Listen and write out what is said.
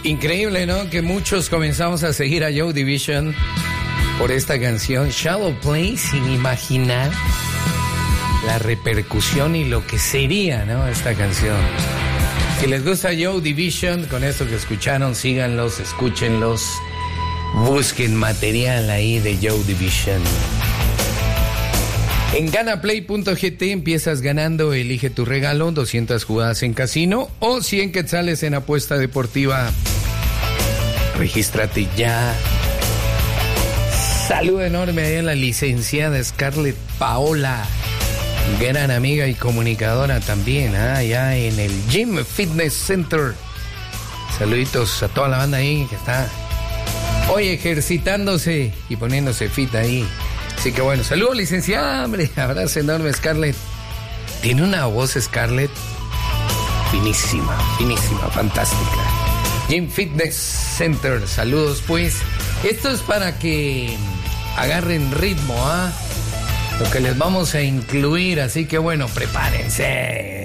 Increíble, ¿no? Que muchos comenzamos a seguir a Joy Division por esta canción Shallow Play, sin imaginar la repercusión y lo que sería, ¿no? Esta canción. Si les gusta Joy Division, con esto que escucharon, síganlos, escúchenlos, busquen material ahí de Joy Division. En ganaplay.gt empiezas ganando, elige tu regalo, 200 jugadas en casino o 100 quetzales en apuesta deportiva. Regístrate ya. Saludo enorme a la licenciada Scarlett Paola, gran amiga y comunicadora también, allá en el Gym Fitness Center. Saluditos a toda la banda ahí que está hoy ejercitándose y poniéndose fit ahí. Así que bueno, saludos licenciada, hombre, abrazo enorme Scarlett. Tiene una voz Scarlett finísima, fantástica. Gym Fitness Center, saludos pues. Esto es para que agarren ritmo, lo que les vamos a incluir, así que bueno, prepárense.